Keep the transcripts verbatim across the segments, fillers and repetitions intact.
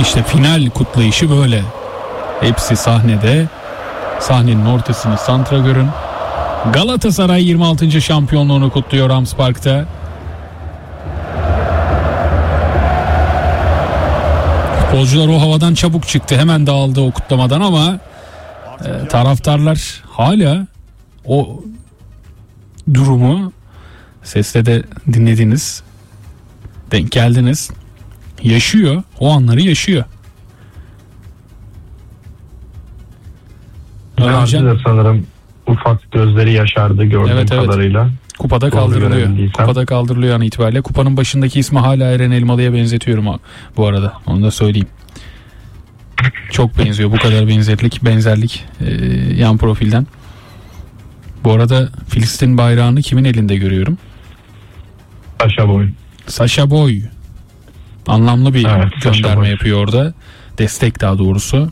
İşte final kutlayışı böyle. Hepsi sahnede. Sahnenin ortasını santraforun. Galatasaray yirmi altıncı şampiyonluğunu kutluyor Rams Park'ta. Futbolcular o havadan çabuk çıktı. Hemen dağıldı o kutlamadan ama e, taraftarlar hala o durumu sesle de dinlediniz. Denk geldiniz. Yaşıyor. O anları yaşıyor. Ömercan de sanırım ufak gözleri yaşardı gördüğüm evet, evet. kadarıyla. Kupada kaldırılıyor. Kupada kaldırılıyor an itibariyle. Kupanın başındaki ismi hala Eren Elmalı'ya benzetiyorum bu arada. Onu da söyleyeyim. Çok benziyor. Bu kadar benzerlik, benzerlik e, yan profilden. Bu arada Filistin bayrağını kimin elinde görüyorum? Sacha Boy. Sacha Boy. Anlamlı bir evet, gönderme yapıyor orada. Destek daha doğrusu.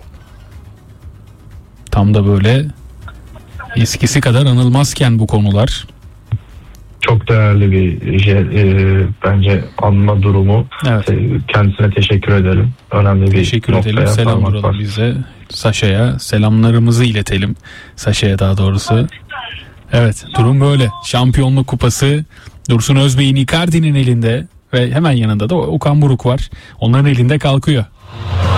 Tam da böyle eskisi kadar anılmazken bu konular. Çok değerli bir e, bence anma durumu. Evet. Kendisine teşekkür edelim. Önemli bir teşekkür edelim. Selam duralım biz de Sacha'ya. Selamlarımızı iletelim. Sacha'ya daha doğrusu. Evet, durum böyle. Şampiyonluk kupası Dursun Özbey'in, Icardi'nin elinde ve hemen yanında da Okan Buruk var. Onların elinde kalkıyor.